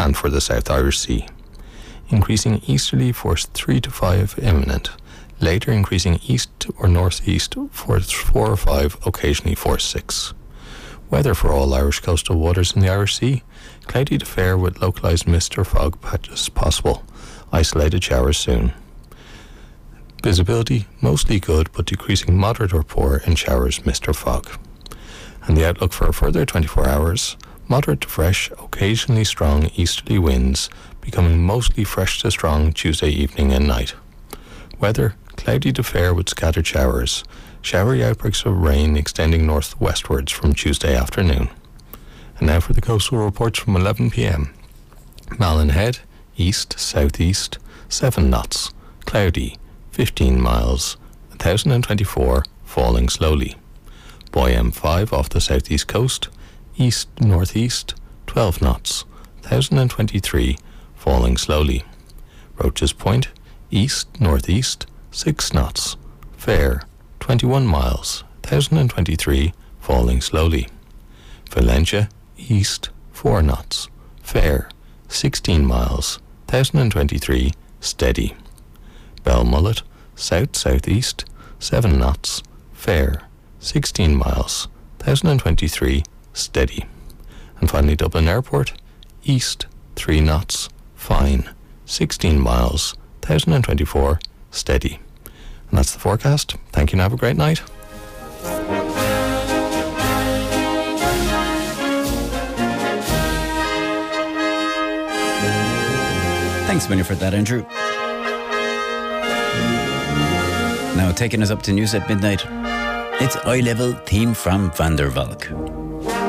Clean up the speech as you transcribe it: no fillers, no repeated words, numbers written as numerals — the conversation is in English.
and for the South Irish Sea. Increasing easterly force 3 to 5 imminent. Later increasing east or northeast force 4 or 5, occasionally force 6. Weather for all Irish coastal waters in the Irish Sea. Cloudy to fair with localised mist or fog patches possible. Isolated showers soon. Visibility mostly good but decreasing moderate or poor in showers, mist or fog. And the outlook for a further 24 hours, moderate to fresh, occasionally strong easterly winds, becoming mostly fresh to strong Tuesday evening and night. Weather, cloudy to fair with scattered showers, showery outbreaks of rain extending northwestwards from Tuesday afternoon. And now for the coastal reports from 11 p.m. Malin Head, east, southeast, 7 knots, cloudy, 15 miles, 1024, falling slowly. Buoy M5 off the southeast coast, east-northeast, 12 knots, 1023, falling slowly. Roaches Point, east-northeast, 6 knots, fair, 21 miles, 1023, falling slowly. Valentia, east, 4 knots, fair, 16 miles, 1023, steady. Belmullet, south-southeast, 7 knots, fair, 16 miles, 1023, steady. And finally Dublin Airport, east, 3 knots, fine, 16 miles, 1024, steady. And that's the forecast. Thank you and have a great night. Thanks a million for that, Andrew. Now taking us up to news at midnight, it's Eye Level theme from Van der Valk.